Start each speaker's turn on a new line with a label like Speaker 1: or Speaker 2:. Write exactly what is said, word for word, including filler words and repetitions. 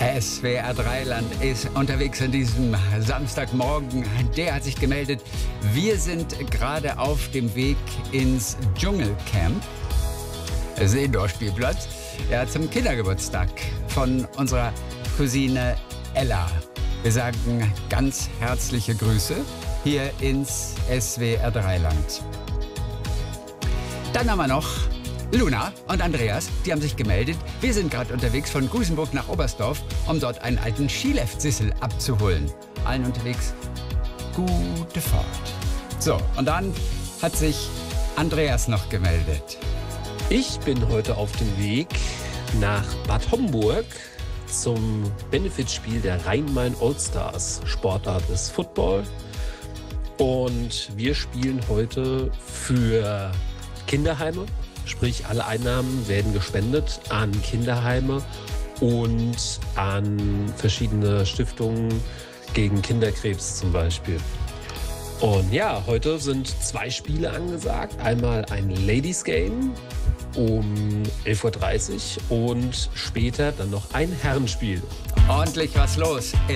Speaker 1: S W R drei Land ist unterwegs an diesem Samstagmorgen. Der hat sich gemeldet. Wir sind gerade auf dem Weg ins Dschungelcamp. Das ist ein Indoor-Spielplatz. Ja, zum Kindergeburtstag von unserer Cousine Ella. Wir sagen ganz herzliche Grüße hier ins S W R drei Land. Dann haben wir noch Luna und Andreas, die haben sich gemeldet. Wir sind gerade unterwegs von Gusenburg nach Oberstdorf, um dort einen alten Skilift-Sissel abzuholen. Allen unterwegs gute Fahrt. So, und dann hat sich Andreas noch gemeldet.
Speaker 2: Ich bin heute auf dem Weg nach Bad Homburg zum Benefitspiel der Rhein-Main Allstars. Sportart ist Football. Und wir spielen heute für Kinderheime. Sprich, alle Einnahmen werden gespendet an Kinderheime und an verschiedene Stiftungen gegen Kinderkrebs zum Beispiel. Und ja, heute sind zwei Spiele angesagt. Einmal ein Ladies Game um elf Uhr dreißig und später dann noch ein Herrenspiel.
Speaker 1: Ordentlich was los.